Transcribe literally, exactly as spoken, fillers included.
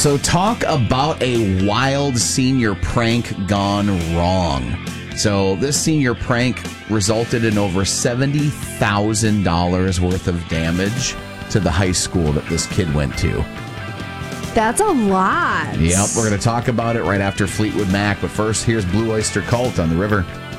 So talk about a wild senior prank gone wrong. So this senior prank resulted in over seventy thousand dollars worth of damage to the high school that this kid went to. That's a lot. Yep, we're going to talk about it right after Fleetwood Mac. But first, here's Blue Oyster Cult on the River.